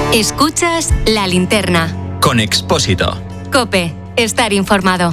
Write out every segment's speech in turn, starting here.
Escuchas La Linterna. Con Expósito. COPE. Estar informado.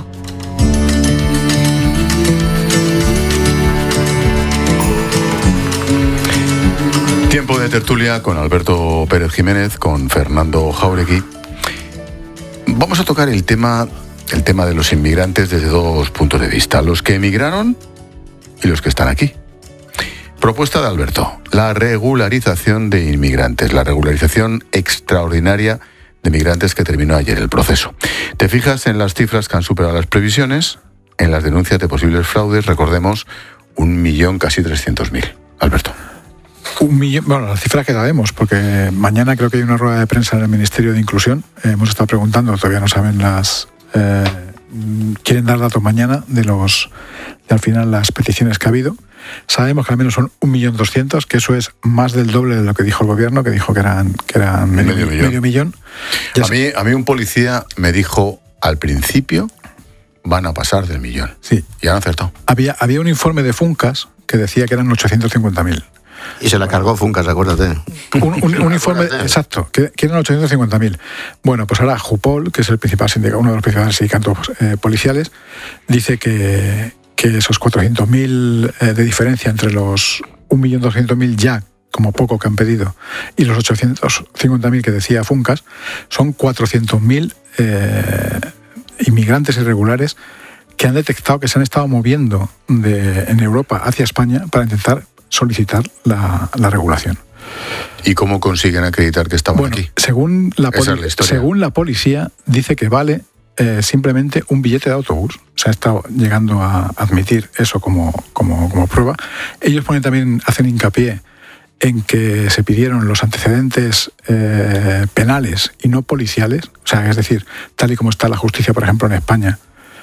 Tiempo de tertulia con Alberto Pérez Jiménez, con Fernando Jáuregui. Vamos a tocar el tema de los inmigrantes desde dos puntos de vista: los que emigraron y los que están aquí. Propuesta de Alberto: la regularización de inmigrantes, la regularización extraordinaria de migrantes que terminó ayer el proceso. Te fijas en las cifras que han superado las previsiones, en las denuncias de posibles fraudes, recordemos, 1.000.000, casi 300.000. Alberto. 1.000.000, bueno, las cifras que sabemos, porque mañana creo que hay una rueda de prensa en el Ministerio de Inclusión. Hemos estado preguntando, todavía no saben quieren dar datos mañana de al final las peticiones que ha habido. Sabemos que al menos son 1.200.000, que eso es más del doble de lo que dijo el gobierno, que dijo que eran medio millón. A mí un policía me dijo al principio, van a pasar del 1.000.000. Sí. Y han acertado. Había un informe de Funcas que decía que eran 850.000. Y se la cargó Funcas, acuérdate. Un informe, exacto, que eran 850.000. Bueno, pues ahora Jupol, que es el principal sindicato, uno de los principales sindicatos policiales, dice que esos 400.000 de diferencia entre los 1.200.000 ya, como poco que han pedido, y los 850.000 que decía Funcas, son 400.000 inmigrantes irregulares que han detectado que se han estado moviendo en Europa hacia España para intentar solicitar la regulación. ¿Y cómo consiguen acreditar que estaban aquí? Según la policía, dice que vale simplemente un billete de autobús. Se ha estado llegando a admitir eso como prueba. Ellos hacen hincapié en que se pidieron los antecedentes penales y no policiales. O sea, es decir, tal y como está la justicia, por ejemplo, en España,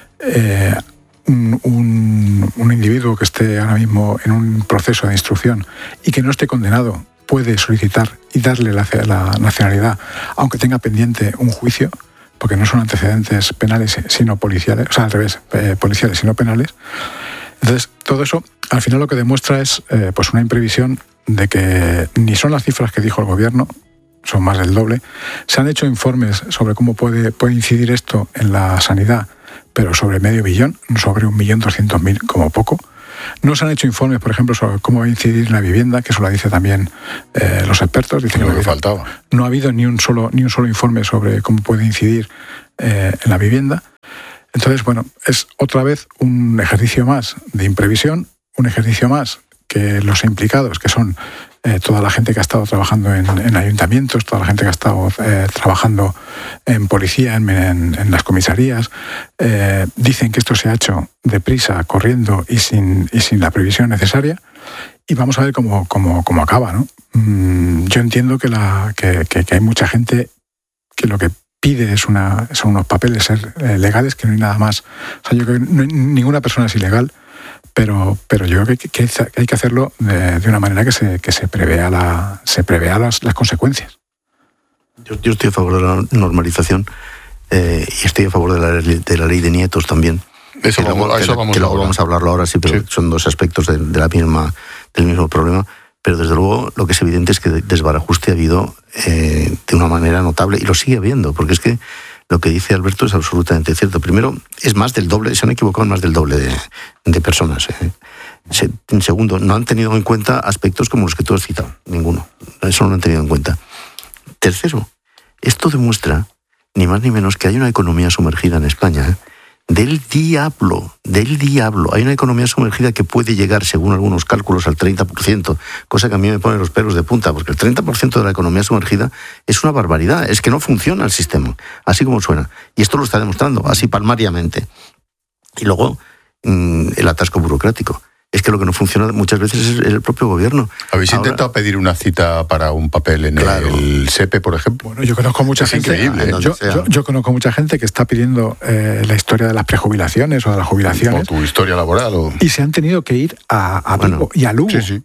un individuo que esté ahora mismo en un proceso de instrucción y que no esté condenado puede solicitar y darle la nacionalidad, aunque tenga pendiente un juicio, porque no son antecedentes penales sino policiales, o sea, al revés, policiales sino penales. Entonces, todo eso al final lo que demuestra es pues una imprevisión de que ni son las cifras que dijo el gobierno, son más del doble. Se han hecho informes sobre cómo puede incidir esto en la sanidad, pero sobre 500.000, sobre 1.200.000 como poco. No se han hecho informes, por ejemplo, sobre cómo va a incidir en la vivienda, que eso lo dicen también los expertos. Dicen que faltaba. No ha habido ni un solo informe sobre cómo puede incidir en la vivienda. Entonces, bueno, es otra vez un ejercicio más de imprevisión, un ejercicio más que los implicados, que son toda la gente que ha estado trabajando en ayuntamientos, toda la gente que ha estado trabajando en policía, en las comisarías, dicen que esto se ha hecho deprisa, corriendo y sin la previsión necesaria. Y vamos a ver cómo acaba, ¿no? Yo entiendo que hay mucha gente que lo que pide son unos papeles ser legales, que no hay nada más. O sea, yo creo que ninguna persona es ilegal. Pero yo creo que hay que hacerlo de una manera que se prevea las consecuencias. Yo estoy a favor de la normalización y estoy a favor de la ley de nietos también. Vamos a hablarlo ahora, sí, pero sí. Son dos aspectos del mismo problema. Pero desde luego lo que es evidente es que desbarajuste ha habido de una manera notable, y lo sigue habiendo, porque es que lo que dice Alberto es absolutamente cierto. Primero, es más del doble, se han equivocado en más del doble de personas. En segundo, no han tenido en cuenta aspectos como los que tú has citado, ninguno. Eso no lo han tenido en cuenta. Tercero, esto demuestra, ni más ni menos, que hay una economía sumergida en España, del diablo. Hay una economía sumergida que puede llegar, según algunos cálculos, al 30%, cosa que a mí me pone los pelos de punta, porque el 30% de la economía sumergida es una barbaridad, es que no funciona el sistema, así como suena. Y esto lo está demostrando, así palmariamente. Y luego, el atasco burocrático. Es que lo que no funciona muchas veces es el propio gobierno. ¿Habéis intentado pedir una cita para un papel en el SEPE, por ejemplo? Bueno, yo conozco mucha gente. Increíble. Yo conozco mucha gente que está pidiendo la historia de las prejubilaciones o de las jubilaciones. O tu historia laboral. Y se han tenido que ir a Vigo y a Lugo. Sí.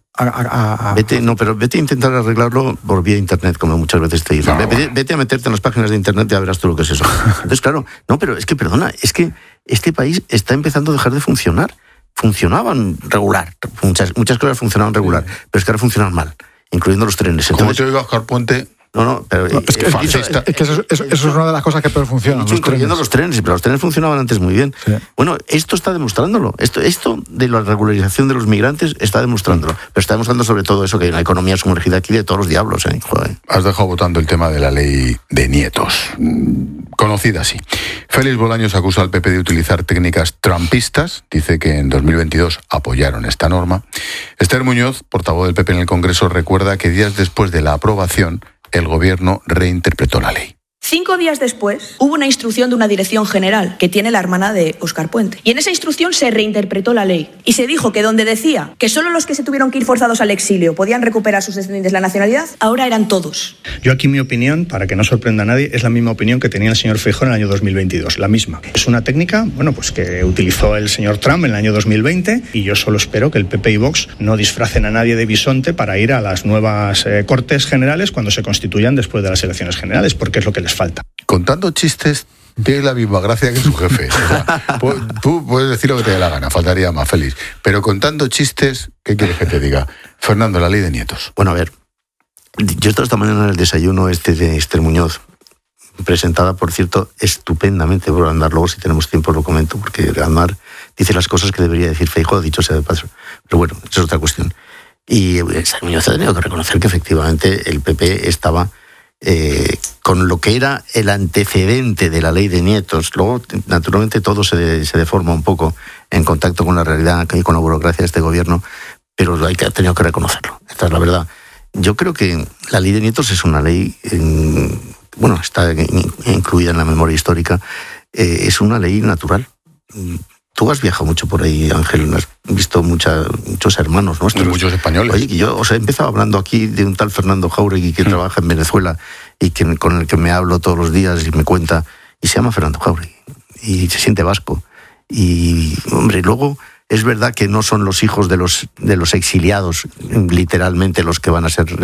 Vete a intentar arreglarlo por vía internet, como muchas veces te dicen. Vete a meterte en las páginas de internet y ya verás tú lo que es eso. Entonces, claro, pero es que, perdona, es que este país está empezando a dejar de funcionar. Funcionaban regular, muchas cosas funcionaban regular, pero es que ahora funcionan mal, incluyendo los trenes. Entonces, como te oigo, Oscar Puente, No, pero es que eso es una de las cosas que peor funcionan. Incluyendo los trenes, pero los trenes funcionaban antes muy bien. Sí. Bueno, esto está demostrándolo. Esto de la regularización de los migrantes está demostrándolo. Pero está demostrando sobre todo eso, que hay una economía sumergida aquí de todos los diablos. Joder. Has dejado votando el tema de la ley de nietos. Conocida así. Félix Bolaños acusa al PP de utilizar técnicas trumpistas. Dice que en 2022 apoyaron esta norma. Esther Muñoz, portavoz del PP en el Congreso, recuerda que días después de la aprobación, el Gobierno reinterpretó la ley. 5 días después, hubo una instrucción de una dirección general que tiene la hermana de Óscar Puente. Y en esa instrucción se reinterpretó la ley. Y se dijo que donde decía que solo los que se tuvieron que ir forzados al exilio podían recuperar sus descendientes la nacionalidad, ahora eran todos. Yo aquí mi opinión, para que no sorprenda a nadie, es la misma opinión que tenía el señor Feijóo en el año 2022. La misma. Es una técnica, que utilizó el señor Trump en el año 2020 y yo solo espero que el PP y Vox no disfracen a nadie de bisonte para ir a las nuevas Cortes Generales cuando se constituyan después de las elecciones generales, porque es lo que les falta. Contando chistes tiene la misma gracia que su jefe. O sea, tú puedes decir lo que te dé la gana, faltaría más, Félix. Pero contando chistes, ¿qué quieres que te diga? Fernando, la ley de nietos. Bueno, a ver, yo esta mañana en el desayuno de Esther Muñoz, presentada, por cierto, estupendamente por Aznar. Luego, si tenemos tiempo, lo comento, porque Aznar dice las cosas que debería decir Feijóo, dicho sea de paso. Pero bueno, eso es otra cuestión. Y Esther Muñoz ha tenido que reconocer que efectivamente el PP estaba con lo que era el antecedente de la ley de nietos. Luego, naturalmente, todo se deforma un poco en contacto con la realidad y con la burocracia de este gobierno, pero ha tenido que reconocerlo. Esta es la verdad. Yo creo que la ley de nietos es una ley, está incluida en la memoria histórica, es una ley natural. Tú has viajado mucho por ahí, Ángel, has visto muchos hermanos nuestros. Muchos españoles. Oye, yo he empezado hablando aquí de un tal Fernando Jáuregui que trabaja en Venezuela y con el que me hablo todos los días y me cuenta, y se llama Fernando Jáuregui, y se siente vasco. Y, hombre, luego es verdad que no son los hijos de los exiliados, literalmente, los que van a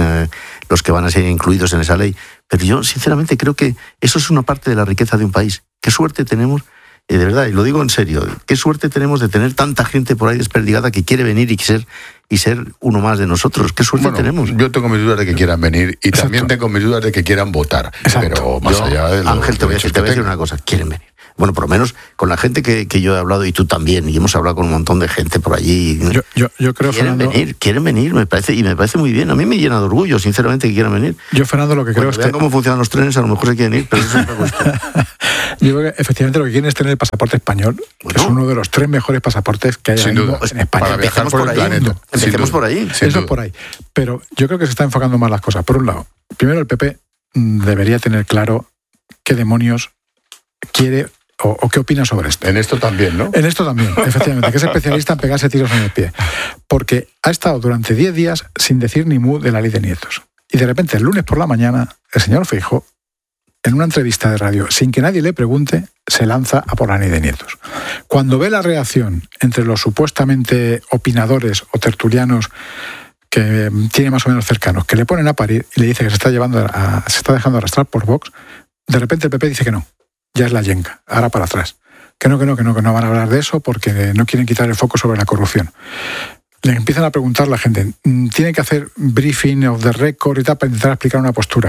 ser incluidos en esa ley, pero yo, sinceramente, creo que eso es una parte de la riqueza de un país. Qué suerte tenemos. De verdad, y lo digo en serio, qué suerte tenemos de tener tanta gente por ahí desperdigada que quiere venir y ser uno más de nosotros. Qué suerte tenemos. Yo tengo mis dudas de que quieran venir y también tengo mis dudas de que quieran votar. Pero más allá de Ángel, te voy a decir una cosa, quieren venir. Bueno, por lo menos con la gente que yo he hablado y tú también, y hemos hablado con un montón de gente por allí. Yo creo, Fernando, quieren venir, me parece muy bien. A mí me llena de orgullo, sinceramente, que quieran venir. Yo, Fernando, lo que creo es que cómo funcionan los trenes, a lo mejor se quieren ir, pero eso es otra cuestión. Yo creo que efectivamente lo que quieren es tener el pasaporte español, que es uno de los 3 mejores pasaportes que hay sin duda en España. Para viajar por el planeta. Empecemos por ahí. Eso es por ahí. Pero yo creo que se está enfocando más las cosas. Por un lado, primero el PP debería tener claro qué demonios quiere o qué opina sobre esto. En esto también, ¿no? En esto también, efectivamente, que es especialista en pegarse tiros en el pie. Porque ha estado durante 10 días sin decir ni mu de la ley de nietos. Y de repente, el lunes por la mañana, el señor Feijóo, en una entrevista de radio, sin que nadie le pregunte, se lanza a por la ley de nietos. Cuando ve la reacción entre los supuestamente opinadores o tertulianos que tiene más o menos cercanos, que le ponen a parir y le dice que se está dejando arrastrar por Vox, de repente el PP dice que no. Ya es la yenga, ahora para atrás. Que no van a hablar de eso porque no quieren quitar el foco sobre la corrupción. Le empiezan a preguntar a la gente, tiene que hacer briefing of the record y tal para intentar explicar una postura.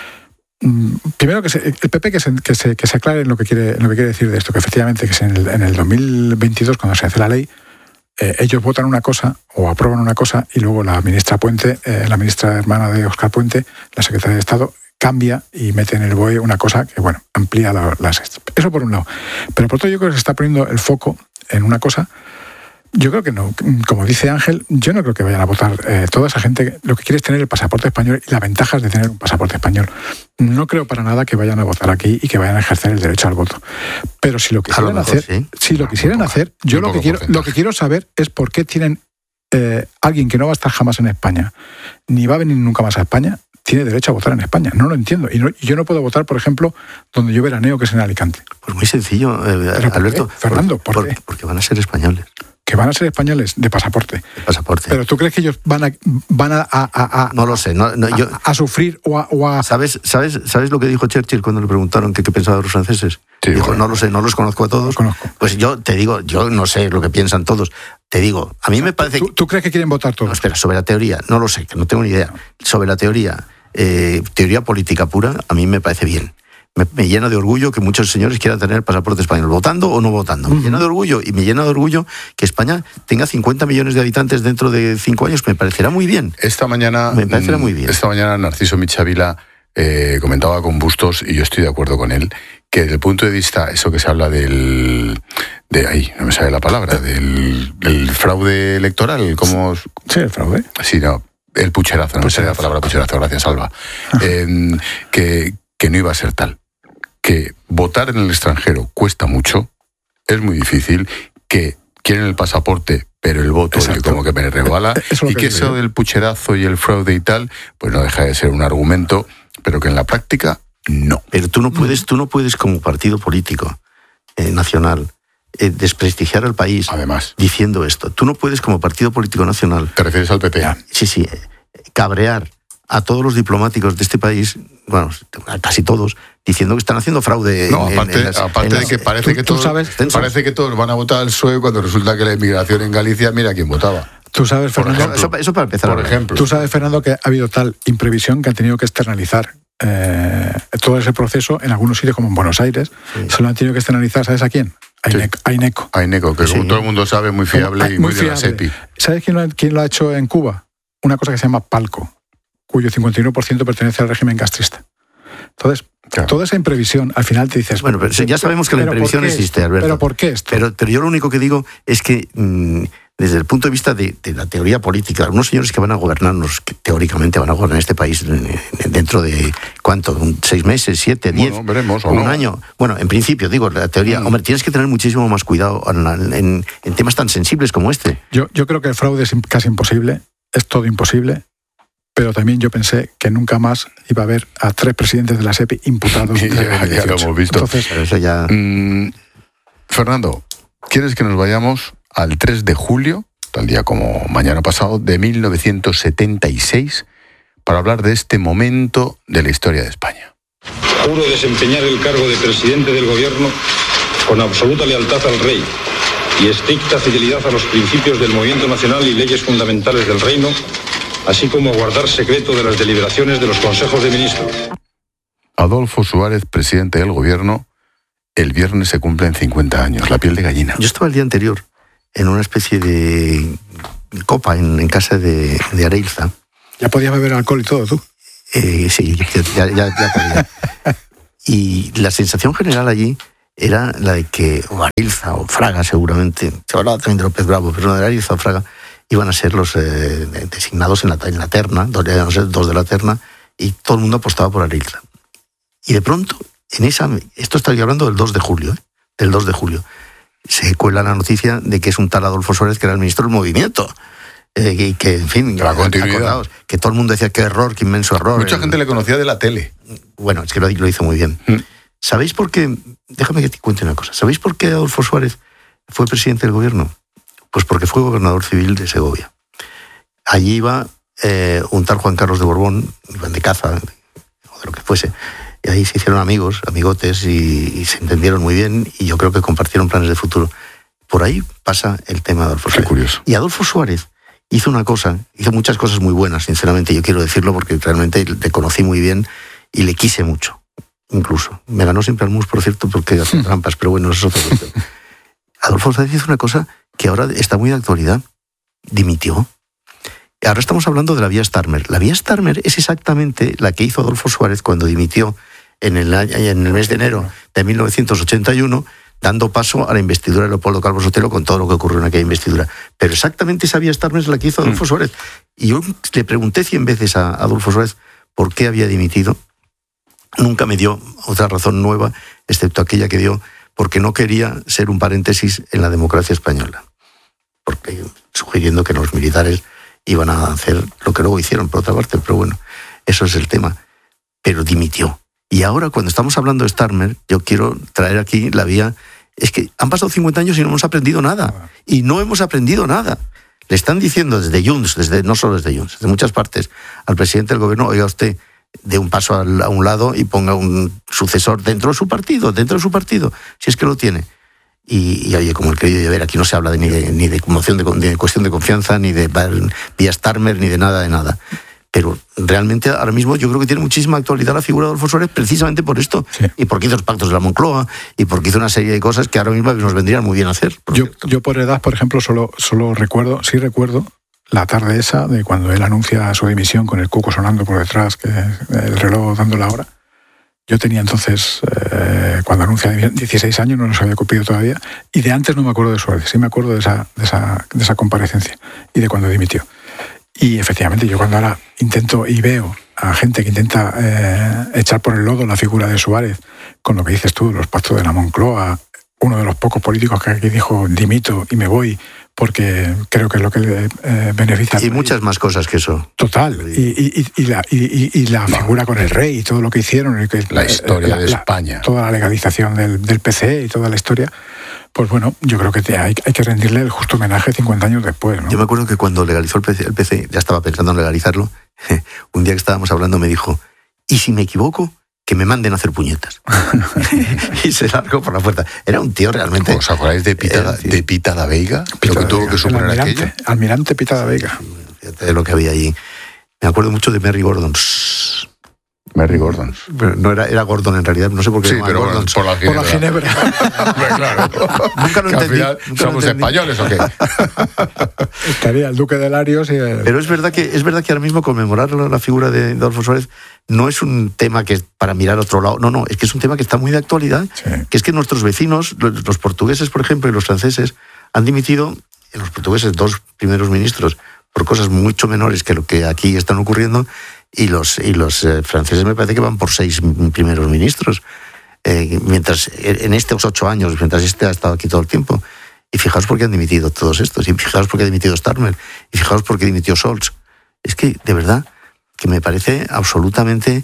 Primero el PP que se aclare en lo que quiere decir de esto, que efectivamente que en el 2022, cuando se hace la ley, ellos votan una cosa o aprueban una cosa y luego la ministra Puente, la ministra hermana de Óscar Puente, la secretaria de Estado, cambia y mete en el BOE una cosa que, amplía las... Eso por un lado. Pero por otro, yo creo que se está poniendo el foco en una cosa. Yo creo que no. Como dice Ángel, yo no creo que vayan a votar toda esa gente. Lo que quiere es tener el pasaporte español y las ventajas de tener un pasaporte español. No creo para nada que vayan a votar aquí y que vayan a ejercer el derecho al voto. Pero si lo quisieran hacer, yo lo que quiero saber es por qué tienen alguien que no va a estar jamás en España, ni va a venir nunca más a España, tiene derecho a votar en España. No lo entiendo. Y yo no puedo votar, por ejemplo, donde yo veraneo, que es en Alicante. Pues muy sencillo, Alberto. Fernando, ¿por qué? Porque van a ser españoles. Que van a ser españoles de pasaporte. Pero ¿tú crees que ellos van a no lo sé. A sufrir o a... ¿Sabes lo que dijo Churchill cuando le preguntaron qué pensaban los franceses? Sí, dijo, no lo sé, no los conozco a todos. Pues yo te digo, yo no sé lo que piensan todos. Te digo, a mí me parece... ¿Tú crees que quieren votar todos? No, espera, sobre la teoría, no lo sé, que no tengo ni idea. Sobre la teoría, teoría política pura, a mí me parece bien. Me llena de orgullo que muchos señores quieran tener el pasaporte español, votando o no votando. Me llena de orgullo, y me llena de orgullo que España tenga 50 millones de habitantes dentro de 5 años. Me parecerá muy bien. Esta mañana Narciso Michavila comentaba con Bustos, y yo estoy de acuerdo con él, que desde el punto de vista, eso que se habla del fraude electoral, ¿cómo? Sí, el fraude. Sí, no, el pucherazo, no me sale la palabra pucherazo, gracias, Alba. Que no iba a ser tal. Que votar en el extranjero cuesta mucho, es muy difícil, que quieren el pasaporte, pero el voto como que me rebala, y que eso del pucherazo y el fraude y tal, pues no deja de ser un argumento, pero que en la práctica no. Pero tú no puedes como partido político nacional desprestigiar al país. Además, diciendo esto. Tú no puedes como partido político nacional. ¿Te refieres al PP? Sí, cabrear a todos los diplomáticos de este país, bueno, a casi todos, diciendo que están haciendo fraude. No, aparte de que parece que todos van a votar al PSOE, cuando resulta que la inmigración en Galicia, mira quién votaba. Tú sabes, Fernando, eso para empezar. Por ejemplo. Tú sabes, Fernando, que ha habido tal imprevisión que han tenido que externalizar todo ese proceso en algunos sitios, como en Buenos Aires. Sí. Se lo han tenido que externalizar, ¿sabes a quién? A INECO. A INECO, que como todo el mundo sabe, muy fiable y muy de la SEPI. ¿Sabes quién lo ha hecho en Cuba? Una cosa que se llama Palco, cuyo 51% pertenece al régimen castrista. Entonces, toda esa imprevisión, al final te dices... Bueno, pero ya sabemos que la imprevisión existe, Alberto. ¿Pero por qué esto? Pero yo lo único que digo es que, desde el punto de vista de la teoría política, algunos señores que van a gobernarnos, que teóricamente van a gobernar este país dentro de, ¿cuánto? 6 meses, 7, 10, bueno, veremos, o un no. año. Bueno, en principio, digo, la teoría... Hombre, tienes que tener muchísimo más cuidado en temas tan sensibles como este. Yo creo que el fraude es casi imposible, es todo imposible. Pero también yo pensé que nunca más iba a haber a 3 presidentes de la SEPI imputados. Ya lo hemos visto. Entonces, eso ya... Fernando, ¿quieres que nos vayamos al 3 de julio, tal día como mañana pasado, de 1976, para hablar de este momento de la historia de España? Juro desempeñar el cargo de presidente del gobierno con absoluta lealtad al rey y estricta fidelidad a los principios del movimiento nacional y leyes fundamentales del reino, así como guardar secreto de las deliberaciones de los consejos de ministros. Adolfo Suárez, presidente del gobierno, el viernes se cumplen 50 años, la piel de gallina. Yo estaba el día anterior en una especie de copa en casa de Areilza. ¿Ya podías beber alcohol y todo, tú? Sí, ya podía. Y la sensación general allí era la de que o Areilza o Fraga, seguramente, se hablaba también de López Bravo, pero no de Areilza o Fraga, iban a ser los designados en la terna, iban a ser 2 de la terna, y todo el mundo apostaba por Areilza. Y de pronto, esto estoy hablando del 2 de julio, del 2 de julio, se cuela la noticia de que es un tal Adolfo Suárez que era el ministro del Movimiento. Y que, en fin, la continuidad. Acordaos, que todo el mundo decía qué error, qué inmenso error. Mucha gente le conocía de la tele. Bueno, es que lo hizo muy bien. ¿Sabéis por qué? Déjame que te cuente una cosa. ¿Sabéis por qué Adolfo Suárez fue presidente del gobierno? Pues porque fue gobernador civil de Segovia. Allí iba un tal Juan Carlos de Borbón, iban de caza, o de lo que fuese, y ahí se hicieron amigotes, y se entendieron muy bien, y yo creo que compartieron planes de futuro. Por ahí pasa el tema de Adolfo Suárez. Qué curioso. Y Adolfo Suárez hizo muchas cosas muy buenas, sinceramente, yo quiero decirlo, porque realmente le conocí muy bien y le quise mucho, incluso. Me ganó siempre al mus, por cierto, porque hace trampas, pero bueno, eso es otra cuestión. Adolfo Suárez hizo una cosa que ahora está muy de actualidad. Dimitió. Ahora estamos hablando de la vía Starmer. La vía Starmer es exactamente la que hizo Adolfo Suárez cuando dimitió en el mes de enero de 1981, dando paso a la investidura de Leopoldo Calvo Sotelo, con todo lo que ocurrió en aquella investidura. Pero exactamente esa vía Starmer es la que hizo Adolfo Suárez. Y yo le pregunté 100 veces a Adolfo Suárez por qué había dimitido. Nunca me dio otra razón nueva, excepto aquella que dio, porque no quería ser un paréntesis en la democracia española. Porque sugiriendo que los militares iban a hacer lo que luego hicieron, por otra parte, pero bueno, eso es el tema. Pero dimitió. Y ahora, cuando estamos hablando de Starmer, yo quiero traer aquí la vía... Es que han pasado 50 años y no hemos aprendido nada. Y no hemos aprendido nada. Le están diciendo desde Junts, no solo desde Junts, desde muchas partes, al presidente del gobierno, oiga usted, dé un paso a un lado y ponga un sucesor dentro de su partido, si es que lo tiene. Y oye, como el querido Llover, aquí no se habla ni de cuestión de confianza, ni de vía Starmer, ni de nada. Pero realmente ahora mismo yo creo que tiene muchísima actualidad la figura de Adolfo Suárez precisamente por esto. Sí. Y porque hizo los pactos de la Moncloa y porque hizo una serie de cosas que ahora mismo nos vendrían muy bien hacer. Yo por edad, por ejemplo, solo recuerdo la tarde esa de cuando él anuncia su dimisión con el cuco sonando por detrás, que el reloj dando la hora. Yo tenía entonces, cuando anuncia 16 años, no nos había cumplido todavía, y de antes no me acuerdo de Suárez, sí me acuerdo de esa comparecencia y de cuando dimitió. Y efectivamente, yo cuando ahora intento y veo a gente que intenta echar por el lodo la figura de Suárez, con lo que dices tú, los pactos de la Moncloa, uno de los pocos políticos que aquí dijo dimito y me voy porque creo que es lo que le beneficia. Y muchas más cosas que eso. Total. Y la figura con el rey y todo lo que hicieron. La historia de España. Toda la legalización del PCE y toda la historia. Pues bueno, yo creo que hay que rendirle el justo homenaje 50 años después, ¿no? Yo me acuerdo que cuando legalizó el PCE, ya estaba pensando en legalizarlo, un día que estábamos hablando me dijo, ¿y si me equivoco? Que me manden a hacer puñetas. Y se largó por la puerta. Era un tío realmente... ¿Os acordáis de Pita da Veiga? Lo que tuvo que superar aquello. Almirante Pita da Veiga. Fíjate de lo que había allí. Me acuerdo mucho de Mary Gordon. Mary Gordon. No era Gordon en realidad, no sé por qué. Sí, pero Gordon. Por la Ginebra. Claro. Nunca lo entendí. ¿Somos españoles o qué? Estaría el Duque de Larios y el... Pero es verdad que ahora mismo conmemorar la figura de Adolfo Suárez no es un tema que es para mirar a otro lado. No, es que es un tema que está muy de actualidad. Sí. Que es que nuestros vecinos, los portugueses, por ejemplo, y los franceses, han dimitido, en los portugueses, 2 primeros ministros, por cosas mucho menores que lo que aquí están ocurriendo. Y los franceses me parece que van por 6 primeros ministros, mientras en estos 8 años, mientras ha estado aquí todo el tiempo. Y fijaos por qué han dimitido todos estos, y fijaos por qué ha dimitido Starmer, y fijaos por qué dimitió Scholz. Es que, de verdad, que me parece absolutamente...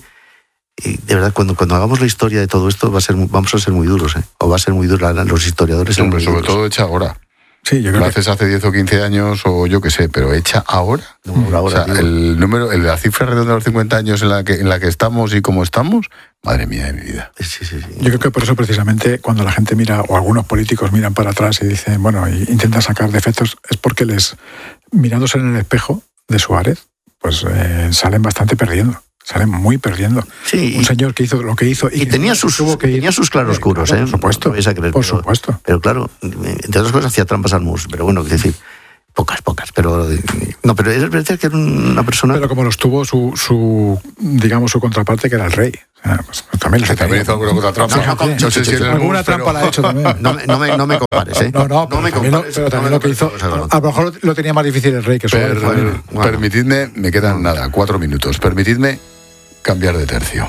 De verdad, cuando hagamos la historia de todo esto, vamos a ser muy duros, o va a ser muy duro, los historiadores... Hombre, sobre todo hecha ahora. Sí, yo creo lo haces hace 10 o 15 años o yo qué sé, pero hecha ahora. Ahora, o sea, la cifra redonda de los 50 años en la que estamos y cómo estamos, madre mía de mi vida. Sí. Yo creo que por eso precisamente cuando la gente mira, o algunos políticos miran para atrás y dicen, bueno, y intentan sacar defectos, es porque mirándose en el espejo de Suárez, pues salen bastante perdiendo. Salen muy perdiendo. Sí, un señor que hizo lo que hizo. Y tenía sus claroscuros, claro, por supuesto. Por supuesto. Pero claro, entre otras cosas hacía trampas al mus. Pero bueno, es decir, pocas. Pero es verdad que era una persona... Pero como los tuvo su contraparte, que era el rey. Pues también hizo alguna otra trampa. No sé si alguna trampa la ha hecho también. No me compares, ¿eh? No me compares. Pero también lo que hizo... A lo mejor lo tenía más difícil el rey que Suárez. Permitidme, me quedan 4 minutos. Permitidme cambiar de tercio.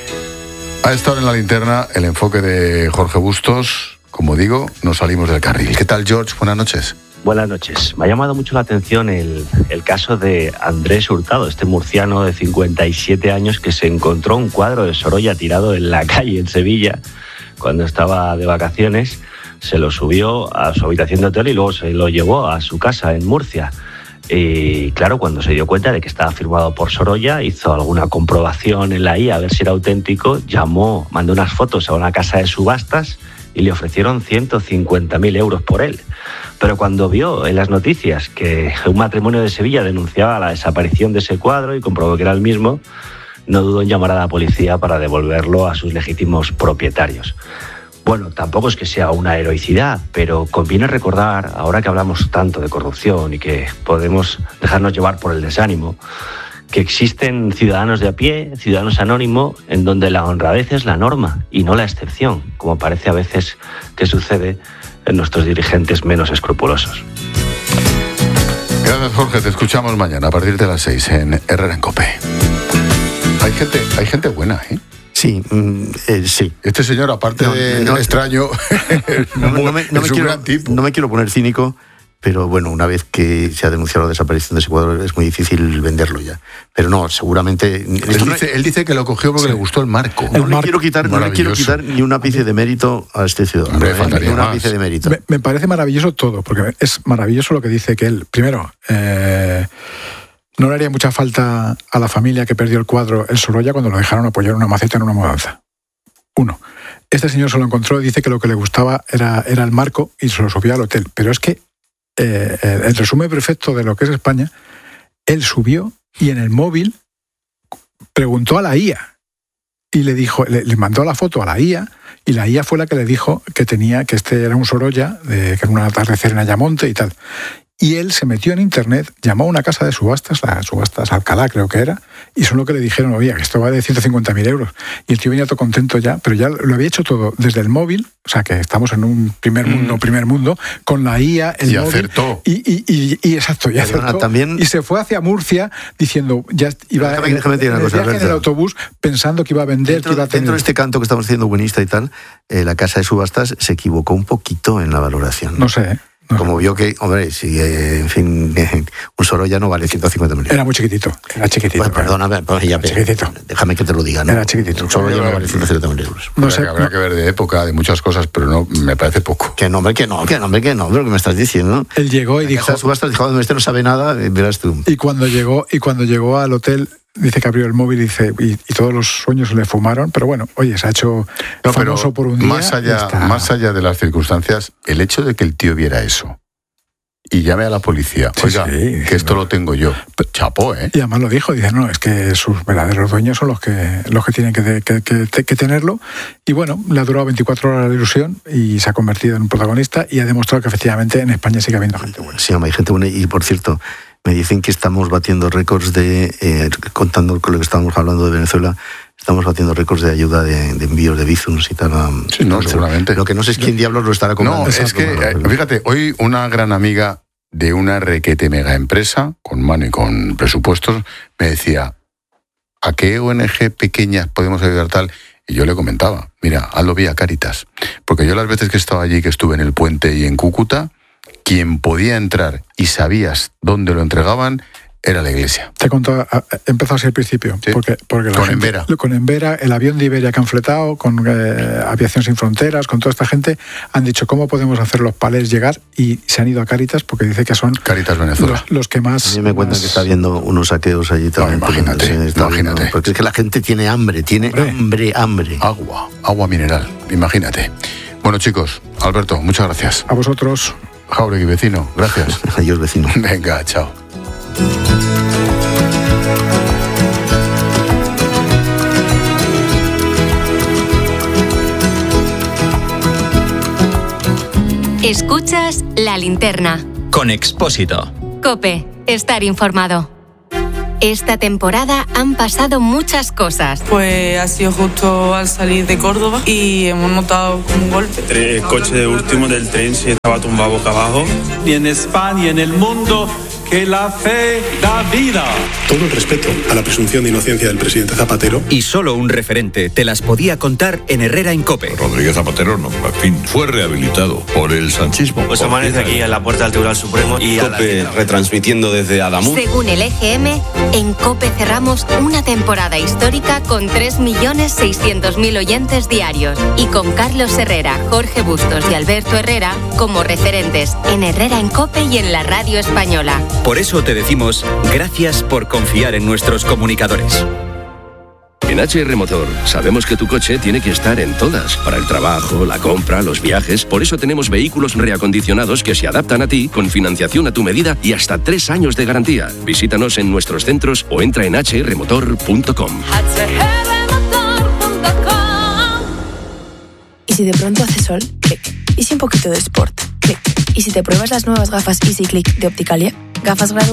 Ha estado en la linterna el enfoque de Jorge Bustos. Como digo, nos salimos del carril. ¿Qué tal, George? Buenas noches. Buenas noches. Me ha llamado mucho la atención el caso de Andrés Hurtado, este murciano de 57 años que se encontró un cuadro de Sorolla tirado en la calle en Sevilla cuando estaba de vacaciones. Se lo subió a su habitación de hotel y luego se lo llevó a su casa en Murcia. Y claro, cuando se dio cuenta de que estaba firmado por Sorolla, hizo alguna comprobación en la IA a ver si era auténtico, mandó unas fotos a una casa de subastas y le ofrecieron 150.000 euros por él. Pero cuando vio en las noticias que un matrimonio de Sevilla denunciaba la desaparición de ese cuadro y comprobó que era el mismo, no dudó en llamar a la policía para devolverlo a sus legítimos propietarios. Bueno, tampoco es que sea una heroicidad, pero conviene recordar, ahora que hablamos tanto de corrupción y que podemos dejarnos llevar por el desánimo, que existen ciudadanos de a pie, ciudadanos anónimos, en donde la honradez es la norma y no la excepción, como parece a veces que sucede en nuestros dirigentes menos escrupulosos. Gracias, Jorge. Te escuchamos mañana a partir de las 6 en Herrera en COPE. Hay gente buena, ¿eh? Sí, sí. Este señor, aparte de extraño, es un gran tipo. No me quiero poner cínico, pero bueno, una vez que se ha denunciado la desaparición de ese cuadro es muy difícil venderlo ya. Pero no, seguramente... Él dice que lo cogió porque le gustó el marco. No le quiero quitar ni un ápice de mérito a este ciudadano. Ni un ápice de mérito. Me parece maravilloso todo, porque es maravilloso lo que dice que él... Primero, no le haría mucha falta a la familia que perdió el cuadro el Sorolla cuando lo dejaron apoyar una maceta en una mudanza. 1. Este señor se lo encontró y dice que lo que le gustaba era el marco y se lo subió al hotel. Pero es que el resumen perfecto de lo que es España, él subió y en el móvil preguntó a la IA y le dijo, le mandó la foto a la IA, y la IA fue la que le dijo que este era un Sorolla, que era un atardecer en Ayamonte y tal. Y él se metió en internet, llamó a una casa de subastas, las subastas Alcalá creo que era, y son lo que le dijeron, oye, que esto vale 150.000 euros. Y el tío venía todo contento ya, pero ya lo había hecho todo desde el móvil, o sea que estamos en un primer mundo, con la IA, el y móvil. Acertó. Y exacto, y acertó. También... Y se fue hacia Murcia diciendo, ya iba en el autobús pensando que iba a vender, que iba a tener... Dentro de este canto que estamos haciendo buenista y tal, la casa de subastas se equivocó un poquito en la valoración. No sé, Como vio que, hombre, si, en fin, un Sorolla no vale 150.000. Era muy chiquitito. Bueno, perdóname, chiquitito. Déjame que te lo diga, ¿no? Era chiquitito. Un Sorolla no vale 150.000 euros. No sé, habrá que ver de época, de muchas cosas, pero no me parece poco. Que no, lo que me estás diciendo. Él llegó y dijo... Subastas dijo, este no sabe nada, verás tú. Y cuando llegó al hotel... Dice que abrió el móvil y todos los sueños se le fumaron, pero bueno, oye, se ha hecho famoso por un día. Más allá de las circunstancias, el hecho de que el tío viera eso y llame a la policía, oiga, que esto lo tengo yo, chapó, ¿eh? Y además lo dijo, dice, no, es que sus verdaderos dueños son los que tienen que tenerlo. Y bueno, le ha durado 24 horas la ilusión y se ha convertido en un protagonista y ha demostrado que efectivamente en España sigue habiendo gente buena. Sí, hay gente buena y, por cierto, me dicen que estamos batiendo récords contando con lo que estábamos hablando de Venezuela, estamos batiendo récords de ayuda de envíos de Bizums y tal. Sí, no, seguramente. Lo que no sé es quién diablos lo estará comprando. No, es que, fíjate, hoy una gran amiga de una requete mega empresa, con mano y con presupuestos, me decía, ¿a qué ONG pequeñas podemos ayudar tal? Y yo le comentaba, mira, hazlo vía Cáritas. Porque yo las veces que estaba allí, que estuve en el Puente y en Cúcuta, quien podía entrar y sabías dónde lo entregaban era la Iglesia. Te contó, empezó así al principio, sí. porque con Envera. Con Envera, el avión de Iberia que han fletado, con Aviación Sin Fronteras, con toda esta gente, han dicho cómo podemos hacer los palés llegar y se han ido a Cáritas porque dice que son Cáritas Venezuela. Los que más... A mí me cuentan que está habiendo unos saqueos allí también. No, imagínate. Porque es que la gente tiene hambre. Agua mineral, imagínate. Bueno, chicos, Alberto, muchas gracias. A vosotros. Jáuregui, vecino, gracias. Adiós, vecino. Venga, chao. Escuchas La Linterna. Con Expósito. COPE. Estar informado. Esta temporada han pasado muchas cosas. Pues ha sido justo al salir de Córdoba y hemos notado como un golpe. El coche de último del tren se estaba tumbado boca abajo. Y en España y en el mundo, que la fe da vida. Todo el respeto a la presunción de inocencia del presidente Zapatero. Y solo un referente te las podía contar en Herrera en COPE. Rodríguez Zapatero, no, en fin, fue rehabilitado por el sanchismo. Pues amanece aquí en la puerta del Tribunal Supremo y COPE retransmitiendo desde Adamuz. Según el EGM, en COPE cerramos una temporada histórica con 3.600.000 oyentes diarios y con Carlos Herrera, Jorge Bustos y Alberto Herrera como referentes en Herrera en COPE y en la radio española. Por eso te decimos gracias por confiar en nuestros comunicadores. En HR Motor sabemos que tu coche tiene que estar en todas, para el trabajo, la compra, los viajes. Por eso tenemos vehículos reacondicionados que se adaptan a ti, con financiación a tu medida y hasta 3 años de garantía. Visítanos en nuestros centros o entra en hrmotor.com. ¿Y si de pronto hace sol? Clic. ¿Y si un poquito de sport? Clic. ¿Y si te pruebas las nuevas gafas Easy Click de Opticalia? Gafas graduadas